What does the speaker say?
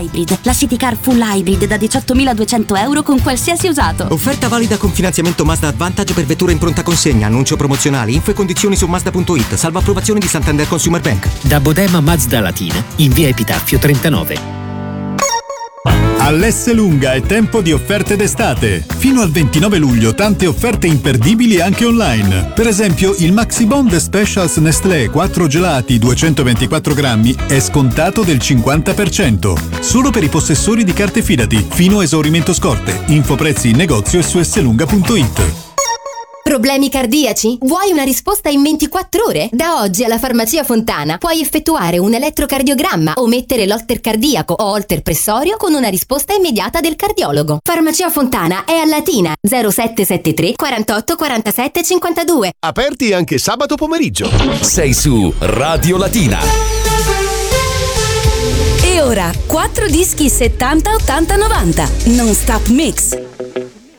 Hybrid, la City Car Full Hybrid da 18.200 euro con qualsiasi usato. Offerta valida con finanziamento Mazda Advantage per vetture in pronta consegna. Annuncio promozionali, info e condizioni su Mazda.it, salvo approvazione di Santander Consumer Bank. Da Bodema Mazda Latina, in via Epitaffio 39. All'Esselunga è tempo di offerte d'estate. Fino al 29 luglio tante offerte imperdibili anche online. Per esempio il Maxi Bond Specials Nestlé 4 gelati 224 grammi è scontato del 50%. Solo per i possessori di carte Fidati, fino a esaurimento scorte. Info prezzi in negozio e su esselunga.it. Problemi cardiaci? Vuoi una risposta in 24 ore? Da oggi alla Farmacia Fontana puoi effettuare un elettrocardiogramma o mettere l'holter cardiaco o holter pressorio con una risposta immediata del cardiologo. Farmacia Fontana è a Latina 0773 48 47 52. Aperti anche sabato pomeriggio. Sei su Radio Latina. E ora 4 dischi 70 80 90 non stop mix.